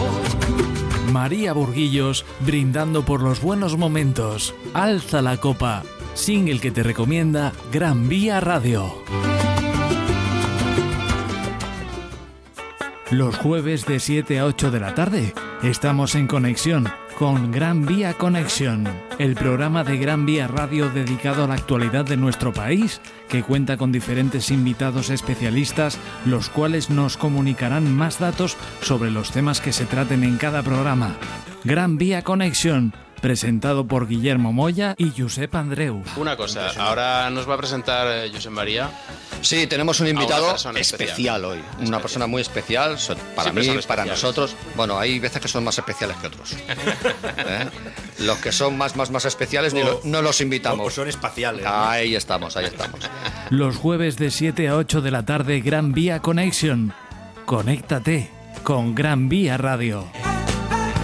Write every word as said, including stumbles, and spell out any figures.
María Burguillos, brindando por los buenos momentos. Alza la copa, single que te recomienda Gran Vía Radio. Los jueves de siete a ocho de la tarde estamos en conexión con Gran Vía Conexión, el programa de Gran Vía Radio dedicado a la actualidad de nuestro país, que cuenta con diferentes invitados especialistas, los cuales nos comunicarán más datos sobre los temas que se traten en cada programa. Gran Vía Conexión, presentado por Guillermo Moya y Josep Andreu. Una cosa, ahora nos va a presentar eh, Josep María. Sí, tenemos un invitado especial, especial hoy, especial. Una persona muy especial, so- para Siempre mí, son para especiales. nosotros. Bueno, hay veces que son más especiales que otros. ¿Eh? Los que son más, más, más especiales ni lo- no los invitamos. O son espaciales. ¿no? Ahí estamos, ahí estamos. Los jueves de siete a ocho de la tarde, Gran Vía Conexión. Conéctate con Gran Vía Radio.